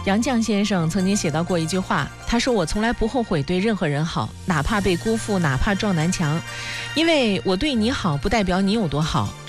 杨绛先生曾经写到过一句话，他说：“我从来不后悔对任何人好，哪怕被辜负，哪怕撞南墙，因为我对你好不代表你有多好，